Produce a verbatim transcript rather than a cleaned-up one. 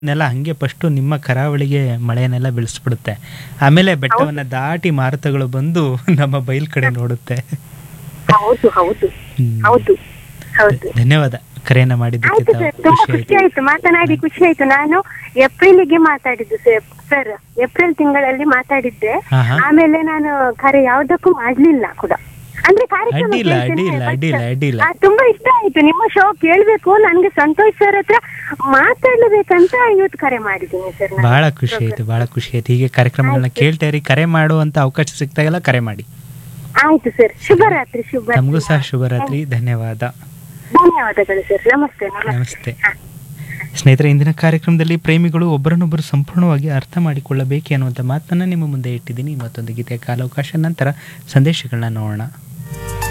ನೆಲ ಹಂಗೆ ಫಸ್ಟು ನಿಮ್ಮ ಕರಾವಳಿಗೆ ಮಳೆಯನ್ನೆಲ್ಲ ಬೀಳಿಸ್ಬಿಡುತ್ತೆ. ಆಮೇಲೆ ಬೆಟ್ಟವನ್ನ ದಾಟಿ ಮಾರುತಗಳು ಬಂದು ನಮ್ಮ ಬೈಲ್ ಕಡೆ ನೋಡುತ್ತೆ. ಹೌದು ಹೌದು ಹ್ಮ್. ಹೌದು ಹೌದು. ಧನ್ಯವಾದ ಕರೆಯನ್ನ ಮಾಡಿದ್ದಕ್ಕೆ. ಆಯ್ತು ತಾವು ಸರ್, ತುಂಬಾ ಖುಷಿ ಖುಷಿ ಆಯ್ತು. ಆಯ್ತು, ಮಾತನಾಡಿ ಖುಷಿ ಆಯ್ತು. ನಾನು ಏಪ್ರಿಲ್ಗೆ ಮಾತಾಡಿದ್ದು ಸರ್ ಸರ್ ಏಪ್ರಿಲ್ ತಿಂಗಳಲ್ಲಿ ಮಾತಾಡಿದ್ದೆ. ಹಾ, ಹಾ. ಆಮೇಲೆ ನಾನು ಕರೆ ಯಾವುದಕ್ಕೂ ಮಾಡ್ಲಿಲ್ಲ ಕೂಡ, ಅಂದ್ರೆ ಕಾರ್ಯಕ್ರಮ ಅಡ್ಡಿಲ್ಲ ಕೇಳ್ತೇನೆ, ಅಡ್ಡಿಲ್ಲ but ಅಡ್ಡಿಲ್ಲ ಅಡ್ಡಿಲ್ಲ ಆ, ತುಂಬಾ ಇಷ್ಟ ಆಯ್ತು ನಿಮ್ಮ ಶೋ ಕೇಳ್ಬೇಕು. ನನ್ಗೆ ಸಂತೋಷ್ ಸರ್ ಹತ್ರ ಮಾತಾಡ್ಲೇಬೇಕಂತ ಇವತ್ತು ಕರೆ ಮಾಡಿದ್ದೀನಿ ಸರ್ ನಾನು. ಬಹಳ ಖುಷಿ ಆಯ್ತು ಬಹಳ ಖುಷಿ ಆಯ್ತು. ಹೀಗೆ ಕಾರ್ಯಕ್ರಮಗಳನ್ನ ಆಯ್ತು. ಕೇಳ್ತಾ ಇರಿ. ಕರೆ ಮಾಡುವಂತ ಅವಕಾಶ ಸಿಕ್ತಾಗೆಲ್ಲ ಕರೆ ಮಾಡಿ. ಆಯ್ತು ಸರ್, ಶುಭರಾತ್ರಿ. ಶುಭ ನಮಗೂ ಸಹ ಶುಭರಾತ್ರಿ. ಧನ್ಯವಾದ. ಧನ್ಯವಾದಗಳು ಸರ್. ನಮಸ್ತೆ ನಮಸ್ತೆ. ನಮಸ್ತೆ. ಸ್ನೇಹಿತರೆ, ಇಂದಿನ ಕಾರ್ಯಕ್ರಮದಲ್ಲಿ ಪ್ರೇಮಿಗಳು ಒಬ್ಬರನ್ನೊಬ್ಬರು ಸಂಪೂರ್ಣವಾಗಿ ಅರ್ಥ ಮಾಡಿಕೊಳ್ಳಬೇಕು ಅನ್ನುವಂಥ ಮಾತನ್ನು ನಿಮ್ಮ ಮುಂದೆ ಇಟ್ಟಿದ್ದೀನಿ. ಮತ್ತೊಂದು ಗೀತೆಯ ಕಾಲಾವಕಾಶ ನಂತರ ಸಂದೇಶಗಳನ್ನ ನೋಡೋಣ.